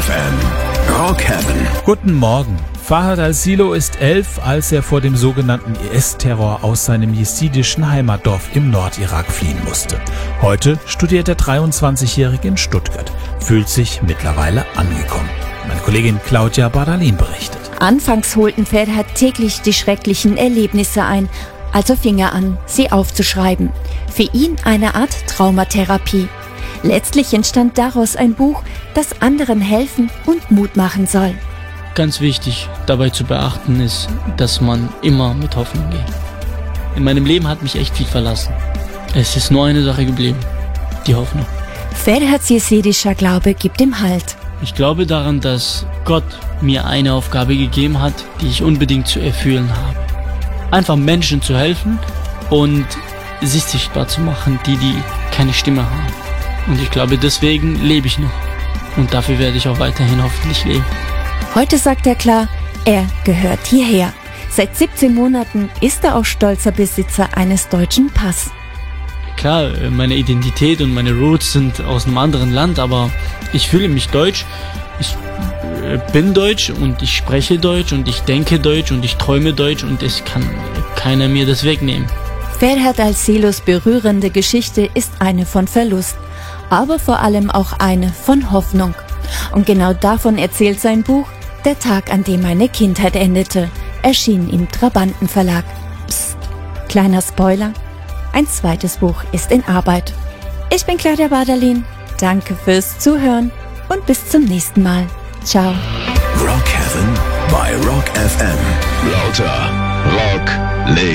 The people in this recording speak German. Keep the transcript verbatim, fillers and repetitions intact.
F M. Rock Heaven. Guten Morgen. Fahad al-Silo ist elf, als er vor dem sogenannten I S-Terror aus seinem jesidischen Heimatdorf im Nordirak fliehen musste. Heute studiert der dreiundzwanzigjährige in Stuttgart, fühlt sich mittlerweile angekommen. Meine Kollegin Claudia Bardalin berichtet. Anfangs holten Ferhat täglich die schrecklichen Erlebnisse ein, also fing er an, sie aufzuschreiben. Für ihn eine Art Traumatherapie. Letztlich entstand daraus ein Buch, das anderen helfen und Mut machen soll. Ganz wichtig dabei zu beachten ist, dass man immer mit Hoffnung geht. In meinem Leben hat mich echt viel verlassen. Es ist nur eine Sache geblieben, die Hoffnung. Ferhats jesidischer Glaube gibt ihm Halt. Ich glaube daran, dass Gott mir eine Aufgabe gegeben hat, die ich unbedingt zu erfüllen habe. Einfach Menschen zu helfen und sich sichtbar zu machen, die, die keine Stimme haben. Und ich glaube, deswegen lebe ich noch. Und dafür werde ich auch weiterhin hoffentlich leben. Heute sagt er klar, er gehört hierher. Seit siebzehn Monaten ist er auch stolzer Besitzer eines deutschen Pass. Klar, meine Identität und meine Roots sind aus einem anderen Land, aber ich fühle mich deutsch. Ich bin deutsch und ich spreche Deutsch und ich denke Deutsch und ich träume Deutsch und es kann keiner mir das wegnehmen. Ferhat al-Silos berührende Geschichte ist eine von Verlust, aber vor allem auch eine von Hoffnung. Und genau davon erzählt sein Buch Der Tag, an dem meine Kindheit endete, erschien im Trabanten Verlag. Psst, kleiner Spoiler, ein zweites Buch ist in Arbeit. Ich bin Claudia Bardalin, danke fürs Zuhören und bis zum nächsten Mal. Ciao. Rock Heaven bei Rock F M. Lauter Rock Legenden.